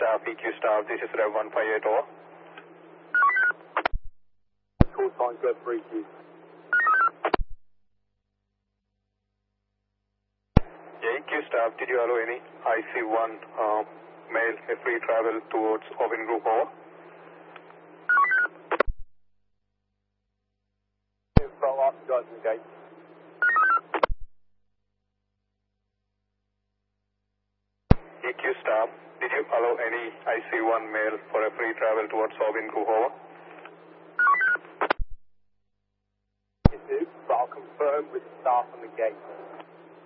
staff, EQ staff, this is Rev 158 over. Call sign good for EQ. Yeah, EQ staff, did you allow any IC1 male a free travel towards Owen Group over? Front last guys in the gate. EQ staff, did you allow any IC1 male for a free travel towards Owen Group over? You do, but I'll confirm with the staff on the gate.